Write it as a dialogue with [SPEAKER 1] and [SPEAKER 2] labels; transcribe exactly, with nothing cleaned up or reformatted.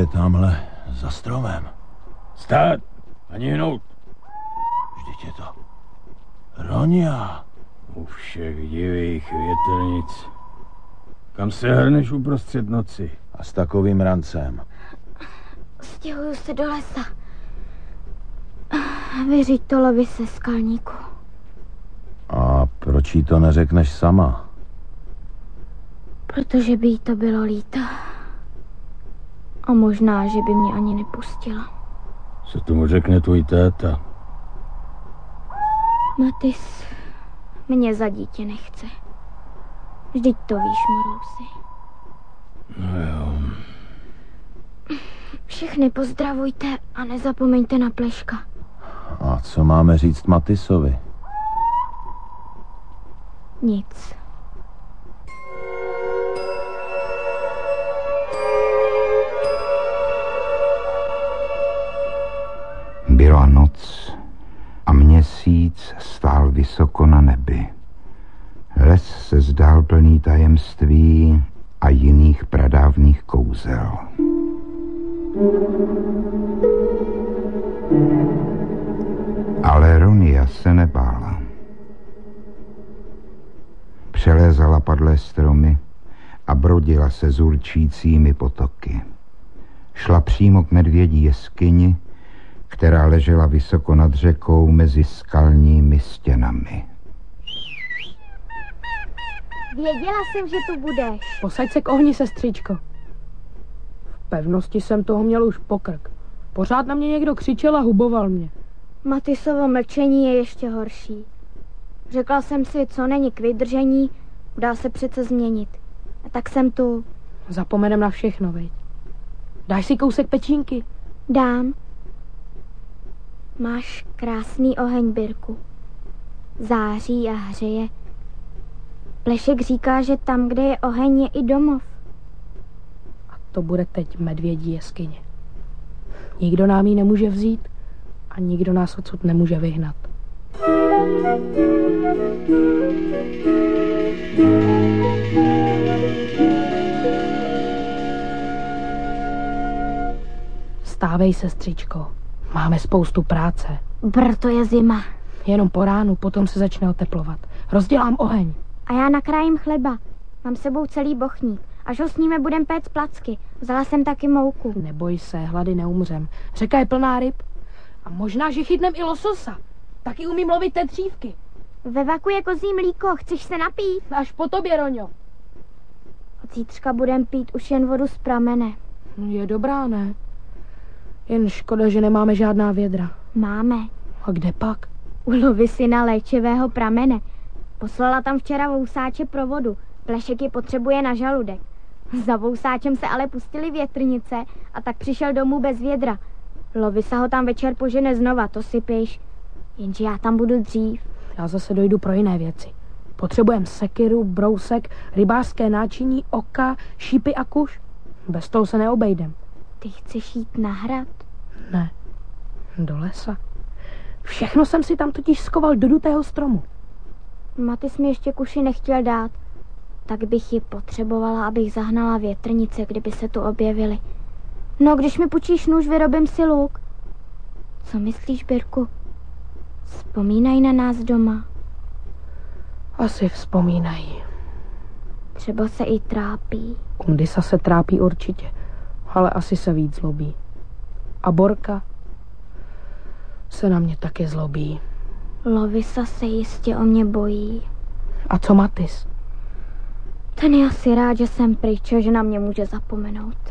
[SPEAKER 1] je tamhle za stromem.
[SPEAKER 2] Stát! Ani hnout!
[SPEAKER 1] Vždyť je to Ronia.
[SPEAKER 2] U všech divých větrnic. Kam se hrneš uprostřed noci?
[SPEAKER 1] A s takovým rancem.
[SPEAKER 3] Stěhuju se do lesa. Vyřiď to Lovi se skalníku.
[SPEAKER 1] A proč jí to neřekneš sama?
[SPEAKER 3] Protože by jí to bylo líto. A možná, že by mě ani nepustila.
[SPEAKER 2] Co tomu řekne tvůj táta?
[SPEAKER 3] Matis mě za dítě nechce. Vždyť to víš, Morousi.
[SPEAKER 2] No jo.
[SPEAKER 3] Všechny pozdravujte a nezapomeňte na Pleška.
[SPEAKER 1] A co máme říct Matisovi?
[SPEAKER 3] Nic.
[SPEAKER 4] Byla noc a měsíc stál vysoko na nebi. Les se zdál plný tajemství a jiných pradávných kouzel. Ale Ronia se nebála. Přelézala padlé stromy a brodila se zurčícími potoky. Šla přímo k medvědí jeskyni, která ležela vysoko nad řekou mezi skalními stěnami.
[SPEAKER 3] Věděla jsem, že tu budeš.
[SPEAKER 5] Posaď se k ohni, sestřičko. V pevnosti jsem toho měl už pokrk. Pořád na mě někdo křičel a huboval mě.
[SPEAKER 3] Matisovo mlčení je ještě horší. Řekla jsem si, co není k vydržení, dá se přece změnit. A tak jsem tu.
[SPEAKER 5] Zapomenem na všechno, veď. Dáš si kousek pečínky?
[SPEAKER 3] Dám. Máš krásný oheň, Birku. Září a hřeje. Plešek říká, že tam, kde je oheň, je i domov.
[SPEAKER 5] A to bude teď medvědí jeskyně. Nikdo nám ji nemůže vzít a nikdo nás odsud nemůže vyhnat. Stávej, sestřičko. Máme spoustu práce.
[SPEAKER 3] Brr, to je zima.
[SPEAKER 5] Jenom po ránu, potom se začne oteplovat. Rozdělám oheň.
[SPEAKER 3] A já nakrájím chleba. Mám sebou celý bochník. Až ho sníme, budem péct placky. Vzala jsem taky mouku.
[SPEAKER 5] Neboj se, hlady neumřem. Řeka je plná ryb. A možná, že chytnem i lososa. Taky umím lovit tetřívky.
[SPEAKER 3] Ve vaku je kozí mlíko. Chceš se napít?
[SPEAKER 5] Až po tobě, Roňo.
[SPEAKER 3] Od zítřka budem pít už jen vodu z pramene.
[SPEAKER 5] Je dobrá, ne? Jen škoda, že nemáme žádná vědra.
[SPEAKER 3] Máme.
[SPEAKER 5] A kde pak?
[SPEAKER 3] U Lovy syna léčivého pramene. Poslala tam včera vousáče pro vodu. Plešek je potřebuje na žaludek. Za vousáčem se ale pustily větrnice a tak přišel domů bez vědra. Lovisa ho tam večer požene znova, to si piš. Jenže já tam budu dřív.
[SPEAKER 5] Já zase dojdu pro jiné věci. Potřebujeme sekiru, brousek, rybářské náčiní, oka, šípy a kuš. Bez toho se neobejdem.
[SPEAKER 3] Ty chceš jít na hrad?
[SPEAKER 5] Ne, do lesa. Všechno jsem si tam totiž skoval do dutého stromu.
[SPEAKER 3] Matis mi ještě kuši nechtěl dát. Tak bych ji potřebovala, abych zahnala větrnice, kdyby se tu objevily. No, když mi půjčíš nůž, vyrobím si luk. Co myslíš, Birku? Vzpomínají na nás doma.
[SPEAKER 5] Asi vzpomínají.
[SPEAKER 3] Třeba se i trápí.
[SPEAKER 5] Kundisa se trápí určitě, ale asi se víc zlobí. A Borka se na mě taky zlobí.
[SPEAKER 3] Lovisa se jistě o mě bojí.
[SPEAKER 5] A co Matis?
[SPEAKER 3] Ten je asi rád, že jsem pryč, že na mě může zapomenout.